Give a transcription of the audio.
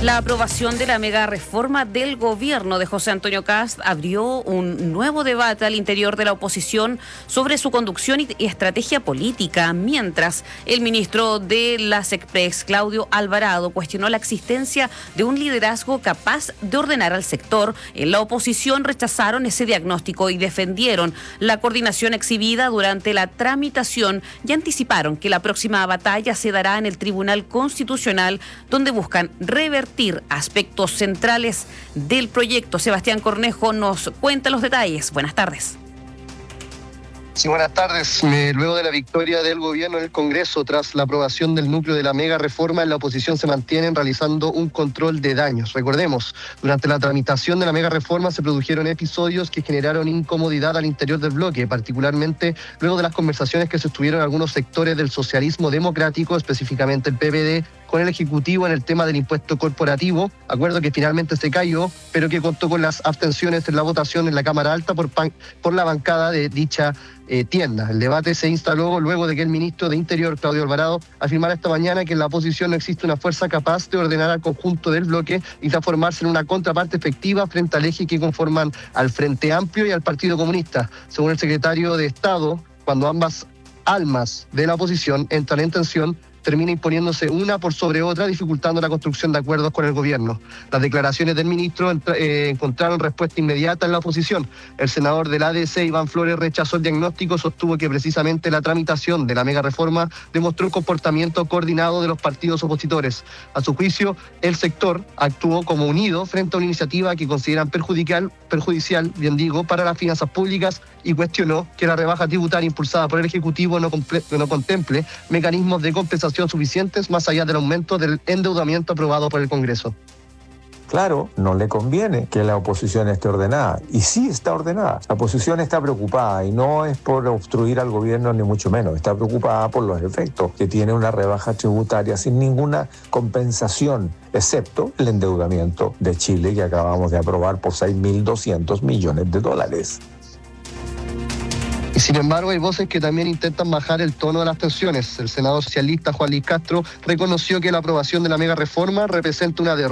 La aprobación de la mega reforma del gobierno de José Antonio Kast abrió un nuevo debate al interior de la oposición sobre su conducción y estrategia política, mientras el ministro de la SECPRES, Claudio Alvarado, cuestionó la existencia de un liderazgo capaz de ordenar al sector. En la oposición rechazaron ese diagnóstico y defendieron la coordinación exhibida durante la tramitación y anticiparon que la próxima batalla se dará en el Tribunal Constitucional, donde buscan revertir aspectos centrales del proyecto. Sebastián Cornejo nos cuenta los detalles. Buenas tardes. Sí, buenas tardes. Luego de la victoria del gobierno en el Congreso tras la aprobación del núcleo de la mega reforma, en la oposición se mantienen realizando un control de daños. Recordemos, durante la tramitación de la mega reforma se produjeron episodios que generaron incomodidad al interior del bloque, particularmente luego de las conversaciones que sostuvieron algunos sectores del socialismo democrático, específicamente el PPD, con el Ejecutivo en el tema del impuesto corporativo, acuerdo que finalmente se cayó, pero que contó con las abstenciones en la votación en la Cámara Alta por la bancada de dicha tienda. El debate se instaló luego de que el ministro de Interior, Claudio Alvarado, afirmara esta mañana que en la oposición no existe una fuerza capaz de ordenar al conjunto del bloque y transformarse en una contraparte efectiva frente al eje que conforman al Frente Amplio y al Partido Comunista. Según el secretario de Estado, cuando ambas almas de la oposición entran en tensión, termina imponiéndose una por sobre otra, dificultando la construcción de acuerdos con el gobierno. Las declaraciones del ministro encontraron respuesta inmediata en la oposición. El senador del ADC, Iván Flores, rechazó el diagnóstico, sostuvo que precisamente la tramitación de la mega reforma demostró un comportamiento coordinado de los partidos opositores. A su juicio, el sector actuó como unido frente a una iniciativa que consideran perjudicial, para las finanzas públicas, y cuestionó que la rebaja tributaria impulsada por el Ejecutivo no contemple mecanismos de compensación suficientes más allá del aumento del endeudamiento aprobado por el Congreso. Claro, no le conviene que la oposición esté ordenada, y sí está ordenada. La oposición está preocupada, y no es por obstruir al gobierno ni mucho menos, está preocupada por los efectos que tiene una rebaja tributaria sin ninguna compensación, excepto el endeudamiento de Chile que acabamos de aprobar por $6.200 millones. Y sin embargo, hay voces que también intentan bajar el tono de las tensiones. El senador socialista Juan Luis Castro reconoció que la aprobación de la mega reforma representa una derrota